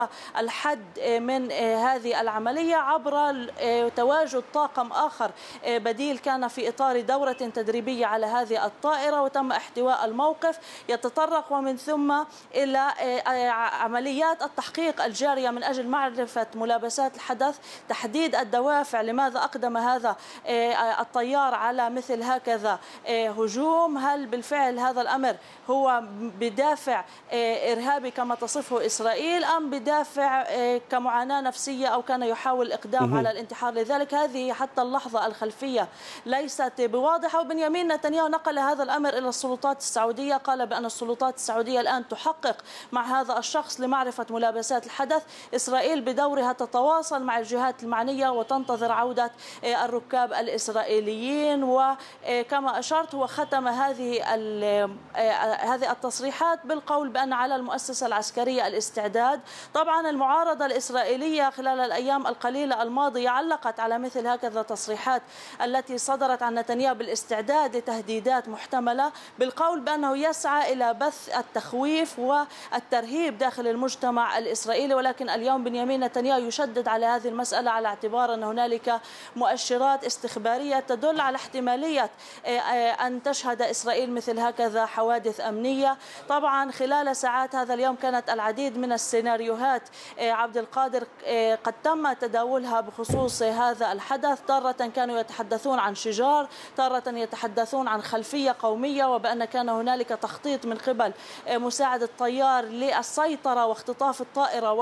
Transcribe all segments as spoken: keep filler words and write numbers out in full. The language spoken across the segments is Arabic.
الحد من هذه العملية عبر تواجد طاقم آخر بديل كان في إطار دورة تدريبية على هذه الطائرة، وتم احتواء الموقف. يتطرق ومن ثم إلى عمليات التحقيق الجارية من أجل معرفة ملابسات الحدث، تحديد الدوافع لماذا أقدم هذا الطيار على مثل هكذا هجوم. هل بالفعل هذا الأمر هو بدافع إرهابي كما تصفه إسرائيل أم بدافع دافع كمعاناة نفسية أو كان يحاول الإقدام على الانتحار؟ لذلك هذه حتى اللحظة الخلفية ليست بواضحة. وبنيامين نتنياهو نقل هذا الأمر إلى السلطات السعودية، قال بأن السلطات السعودية الآن تحقق مع هذا الشخص لمعرفة ملابسات الحدث. إسرائيل بدورها تتواصل مع الجهات المعنية وتنتظر عودة الركاب الإسرائيليين. وكما أشرت هو ختم هذه هذه التصريحات بالقول بأن على المؤسسة العسكرية الاستعداد. طبعا المعارضة الإسرائيلية خلال الأيام القليلة الماضية علقت على مثل هكذا تصريحات التي صدرت عن نتنياهو بالاستعداد لتهديدات محتملة، بالقول بأنه يسعى إلى بث التخويف والترهيب داخل المجتمع الإسرائيلي. ولكن اليوم بنيامين نتنياهو يشدد على هذه المسألة على اعتبار أن هنالك مؤشرات استخبارية تدل على احتمالية أن تشهد إسرائيل مثل هكذا حوادث أمنية. طبعا خلال ساعات هذا اليوم كانت العديد من السيناريوهات عبد القادر قد تم تداولها بخصوص هذا الحدث. تارة كانوا يتحدثون عن شجار، تارة يتحدثون عن خلفية قومية، وبأن كان هنالك تخطيط من قبل مساعد الطيار للسيطرة واختطاف الطائرة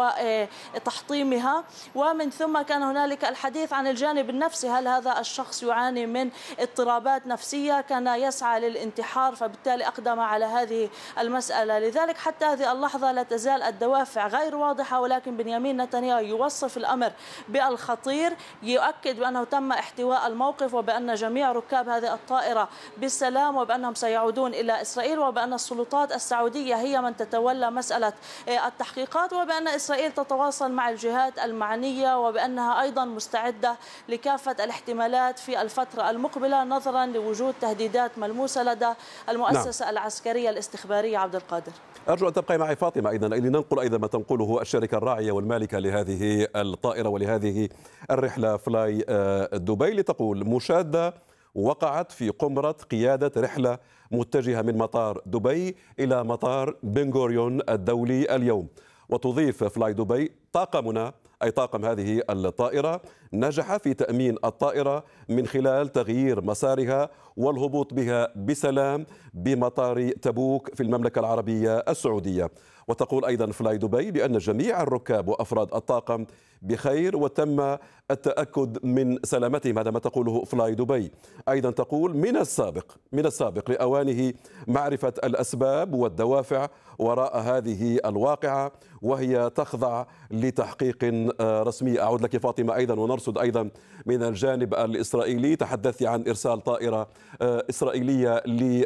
وتحطيمها. ومن ثم كان هنالك الحديث عن الجانب النفسي، هل هذا الشخص يعاني من اضطرابات نفسية كان يسعى للانتحار، فبالتالي أقدم على هذه المسألة. لذلك حتى هذه اللحظة لا تزال الدوافع غير واضحة، ولكن بنيامين نتنياهو يوصف الأمر بالخطير، يؤكد بأنه تم احتواء الموقف وبأن جميع ركاب هذه الطائرة بالسلام وبأنهم سيعودون إلى إسرائيل، وبأن السلطات السعودية هي من تتولى مسألة التحقيقات، وبأن إسرائيل تتواصل مع الجهات المعنية، وبأنها أيضا مستعدة لكافة الاحتمالات في الفترة المقبلة نظرا لوجود تهديدات ملموسة لدى المؤسسة نعم. العسكرية الاستخبارية. عبد القادر، أرجو أن تبقي معي فاطمة أيضا لننقل أيضا ما تنقله الشركة الراعية والمالكة لهذه الطائرة ولهذه الرحلة فلاي دبي، لتقول مشادة وقعت في قمرة قيادة رحلة متجهة من مطار دبي إلى مطار بن غوريون الدولي اليوم. وتضيف فلاي دبي طاقمنا أي طاقم هذه الطائرة نجح في تأمين الطائرة من خلال تغيير مسارها والهبوط بها بسلام بمطار تبوك في المملكة العربية السعودية. وتقول أيضا فلاي دبي بأن جميع الركاب وأفراد الطاقم بخير وتم التأكد من سلامتهم، هذا ما تقوله فلاي دبي. أيضا تقول من السابق من السابق لأوانه معرفة الأسباب والدوافع وراء هذه الواقعة، وهي تخضع لتحقيق رسمي. أعود لك فاطمة أيضا ونرصد أيضا من الجانب الإسرائيلي. تحدثت عن إرسال طائرة إسرائيلية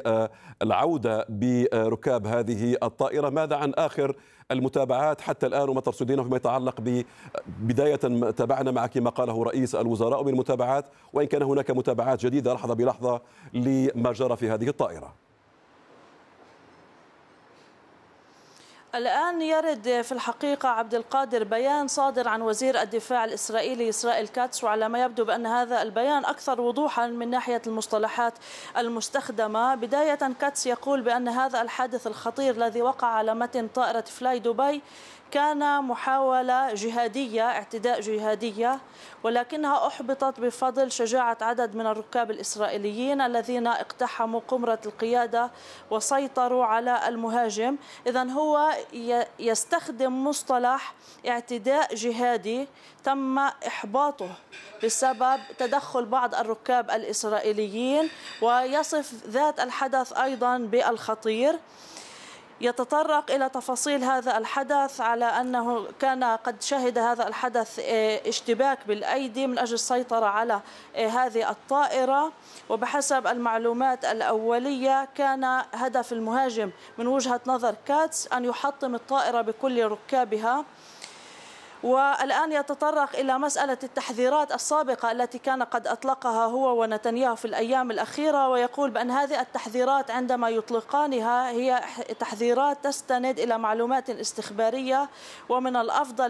للعودة بركاب هذه الطائرة. ماذا عن آخر المتابعات حتى الآن وما ترصدينه فيما يتعلق ببداية تابعنا معك ما قاله رئيس الوزراء من متابعات، وإن كان هناك متابعات جديدة لحظة بلحظة لما جرى في هذه الطائرة؟ الآن يرد في الحقيقة عبد القادر بيان صادر عن وزير الدفاع الإسرائيلي إسرائيل كاتس، وعلى ما يبدو بأن هذا البيان أكثر وضوحا من ناحية المصطلحات المستخدمة. بداية كاتس يقول بأن هذا الحادث الخطير الذي وقع على متن طائرة فلاي دبي كان محاولة جهادية، اعتداء جهادية، ولكنها أحبطت بفضل شجاعة عدد من الركاب الإسرائيليين الذين اقتحموا قمرة القيادة وسيطروا على المهاجم. إذن هو يستخدم مصطلح اعتداء جهادي تم إحباطه بسبب تدخل بعض الركاب الإسرائيليين، ويصف ذات الحدث أيضا بالخطير. يتطرق إلى تفاصيل هذا الحدث على أنه كان قد شهد هذا الحدث اشتباك بالأيدي من أجل السيطرة على هذه الطائرة، وبحسب المعلومات الأولية كان هدف المهاجم من وجهة نظر كاتس أن يحطم الطائرة بكل ركابها. والآن يتطرق إلى مسألة التحذيرات السابقة التي كان قد أطلقها هو ونتنياهو في الأيام الأخيرة، ويقول بأن هذه التحذيرات عندما يطلقانها هي تحذيرات تستند إلى معلومات استخبارية، ومن الأفضل